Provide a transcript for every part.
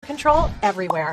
control everywhere.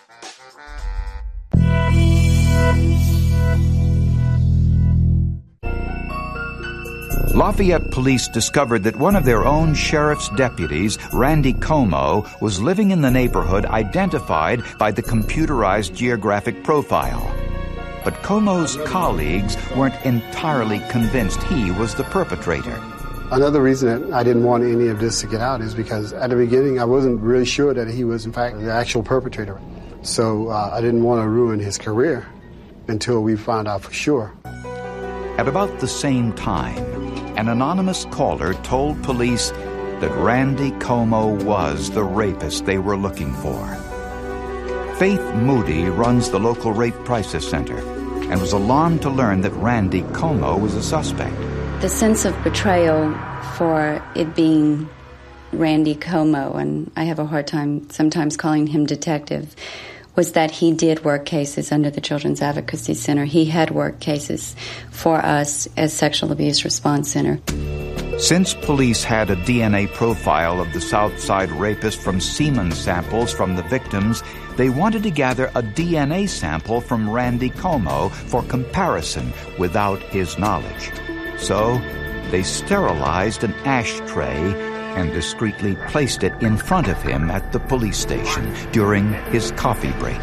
Lafayette police discovered that one of their own sheriff's deputies, Randy Como, was living in the neighborhood identified by the computerized geographic profile. But Como's colleagues weren't entirely convinced he was the perpetrator. Another reason that I didn't want any of this to get out is because at the beginning I wasn't really sure that he was in fact the actual perpetrator. So I didn't want to ruin his career until we found out for sure. At about the same time, an anonymous caller told police that Randy Como was the rapist they were looking for. Faith Moody runs the local rape crisis center and was alarmed to learn that Randy Como was a suspect. The sense of betrayal for it being Randy Como, and I have a hard time sometimes calling him detective, was that he did work cases under the Children's Advocacy Center. He had worked cases for us as Sexual Abuse Response Center. Since police had a DNA profile of the Southside rapist from semen samples from the victims, they wanted to gather a DNA sample from Randy Como for comparison without his knowledge. So they sterilized an ashtray and discreetly placed it in front of him at the police station during his coffee break.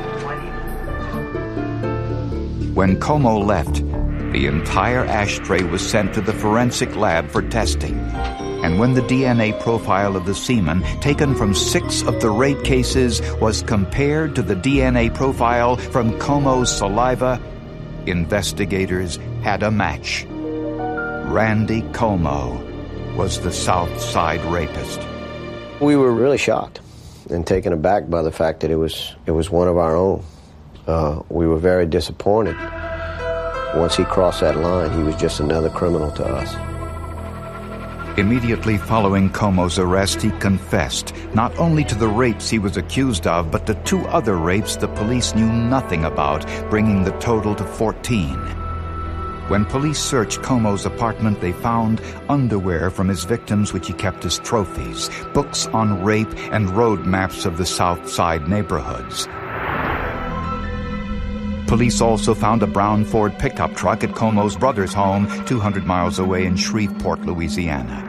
When Como left, the entire ashtray was sent to the forensic lab for testing. And when the DNA profile of the semen taken from 6 of the rape cases was compared to the DNA profile from Como's saliva, investigators had a match. Randy Como was the South Side rapist. We were really shocked and taken aback by the fact that it was one of our own. We were very disappointed. Once he crossed that line, he was just another criminal to us. Immediately following Como's arrest, he confessed not only to the rapes he was accused of, but to 2 other rapes the police knew nothing about, bringing the total to 14. When police searched Como's apartment, they found underwear from his victims which he kept as trophies, books on rape, and road maps of the South Side neighborhoods. Police also found a brown Ford pickup truck at Como's brother's home, 200 miles away in Shreveport, Louisiana.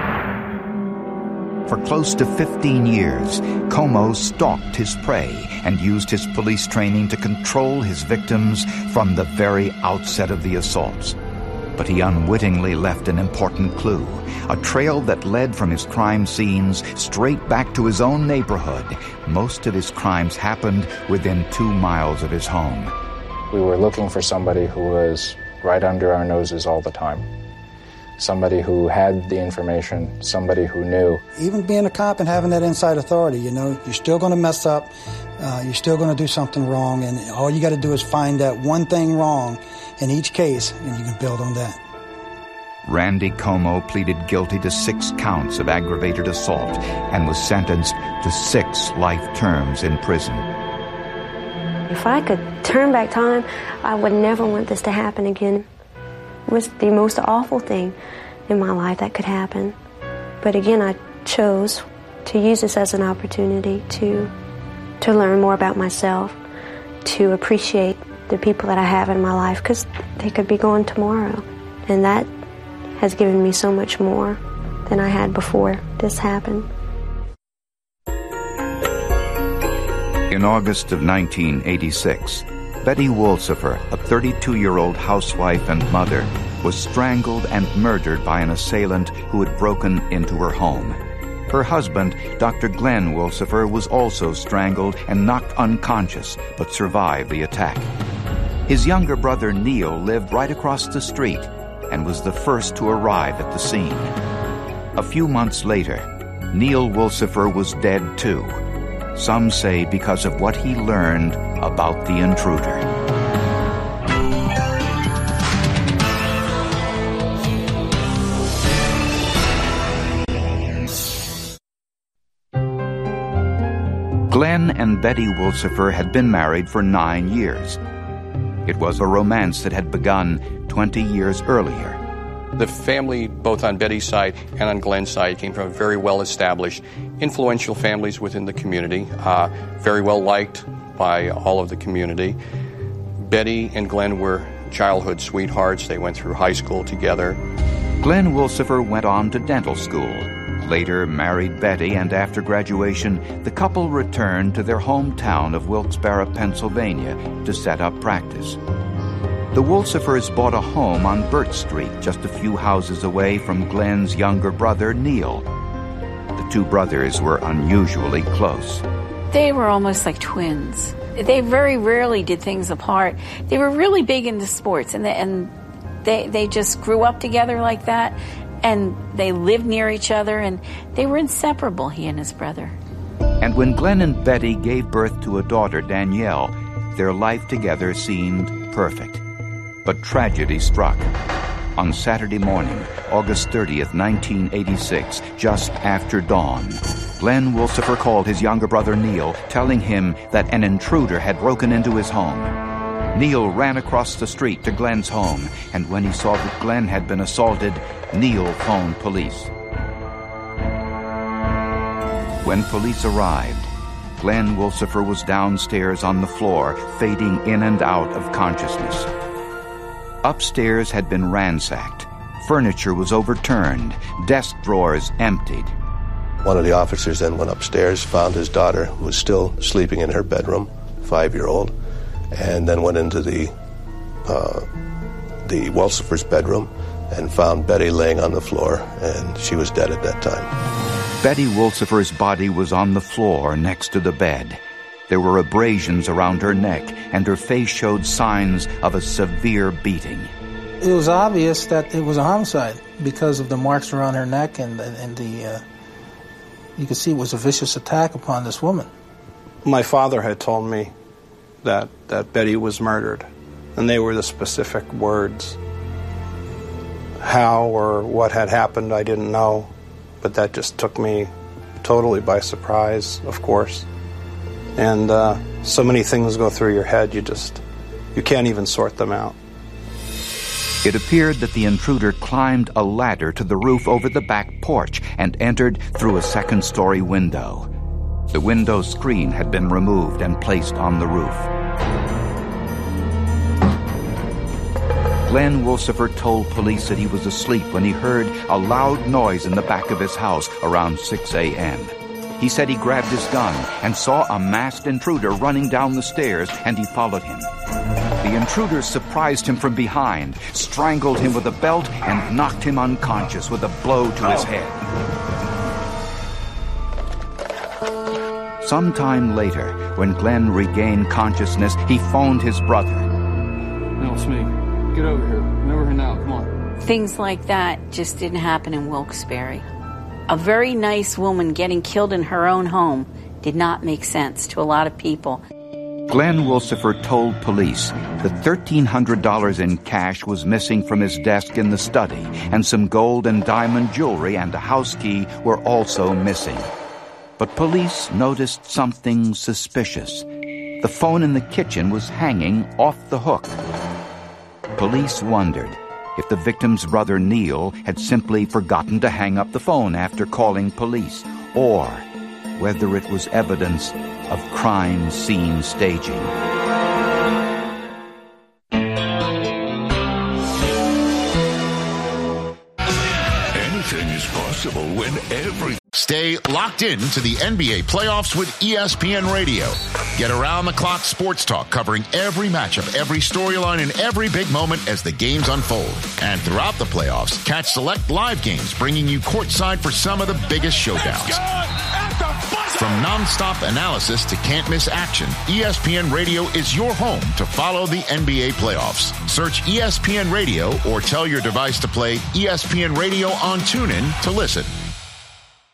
For close to 15 years, Como stalked his prey and used his police training to control his victims from the very outset of the assaults. But he unwittingly left an important clue, a trail that led from his crime scenes straight back to his own neighborhood. Most of his crimes happened within 2 miles of his home. We were looking for somebody who was right under our noses all the time. Somebody who had the information, somebody who knew. Even being a cop and having that inside authority, you're still going to mess up, you're still going to do something wrong, and all you got to do is find that one thing wrong in each case, and you can build on that. Randy Como pleaded guilty to 6 counts of aggravated assault and was sentenced to 6 life terms in prison. If I could turn back time, I would never want this to happen again. It was the most awful thing in my life that could happen. But again, I chose to use this as an opportunity to learn more about myself, to appreciate the people that I have in my life, because they could be gone tomorrow. And that has given me so much more than I had before this happened. In August of 1986, Betty Wolsifer, a 32-year-old housewife and mother, was strangled and murdered by an assailant who had broken into her home. Her husband, Dr. Glenn Wolsifer, was also strangled and knocked unconscious, but survived the attack. His younger brother, Neil, lived right across the street and was the first to arrive at the scene. A few months later, Neil Wolsifer was dead too. Some say because of what he learned about the intruder. Glenn and Betty Wolsifer had been married for 9 years. It was a romance that had begun 20 years earlier. The family, both on Betty's side and on Glenn's side, came from very well-established, influential families within the community, very well liked by all of the community. Betty and Glenn were childhood sweethearts. They went through high school together. Glenn Wilsifer went on to dental school, later married Betty, and after graduation, the couple returned to their hometown of Wilkes-Barre, Pennsylvania, to set up practice. The Wilsifers bought a home on Burt Street, just a few houses away from Glenn's younger brother, Neil. The two brothers were unusually close. They were almost like twins. They very rarely did things apart. They were really big into sports, and they just grew up together like that, and they lived near each other, and they were inseparable, he and his brother. And when Glenn and Betty gave birth to a daughter, Danielle, their life together seemed perfect. But tragedy struck. On Saturday morning, August 30th, 1986, just after dawn, Glenn Wilsifer called his younger brother Neil, telling him that an intruder had broken into his home. Neil ran across the street to Glenn's home, and when he saw that Glenn had been assaulted, Neil phoned police. When police arrived, Glenn Wilsifer was downstairs on the floor, fading in and out of consciousness. Upstairs had been ransacked. Furniture was overturned, desk drawers emptied. One of the officers then went upstairs, found his daughter, who was still sleeping in her bedroom, 5-year-old, and then went into the Wilsifer's bedroom and found Betty laying on the floor, and she was dead at that time. Betty Wilsifer's body was on the floor next to the bed. There were abrasions around her neck, and her face showed signs of a severe beating. It was obvious that it was a homicide because of the marks around her neck, and you could see it was a vicious attack upon this woman. My father had told me that Betty was murdered, and they were the specific words. How or what had happened, I didn't know, but that just took me totally by surprise, of course. And so many things go through your head, you can't even sort them out. It appeared that the intruder climbed a ladder to the roof over the back porch and entered through a second-story window. The window screen had been removed and placed on the roof. Glenn Wilsifer told police that he was asleep when he heard a loud noise in the back of his house around 6 a.m. He said he grabbed his gun and saw a masked intruder running down the stairs, and he followed him. The intruder surprised him from behind, strangled him with a belt, and knocked him unconscious with a blow to his head. Sometime later, when Glenn regained consciousness, he phoned his brother. No, it's me. Get over here. I'm over here now. Come on. Things like that just didn't happen in Wilkes-Barre. A very nice woman getting killed in her own home did not make sense to a lot of people. Glenn Wilsifer told police that $1,300 in cash was missing from his desk in the study, and some gold and diamond jewelry and a house key were also missing. But police noticed something suspicious. The phone in the kitchen was hanging off the hook. Police wondered if the victim's brother Neil had simply forgotten to hang up the phone after calling police, or whether it was evidence of crime scene staging. Anything is possible when every... Stay locked in to the NBA playoffs with ESPN Radio. Get around-the-clock sports talk covering every matchup, every storyline, and every big moment as the games unfold. And throughout the playoffs, catch select live games bringing you courtside for some of the biggest showdowns. From non-stop analysis to can't-miss action, ESPN Radio is your home to follow the NBA playoffs. Search ESPN Radio or tell your device to play ESPN Radio on TuneIn to listen.